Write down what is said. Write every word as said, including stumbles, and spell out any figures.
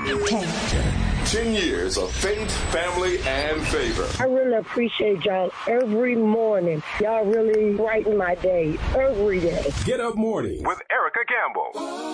Ten years of faith, family, and favor. I really appreciate y'all every morning. Y'all really brighten my day every day. Get Up Morning with Erica Campbell.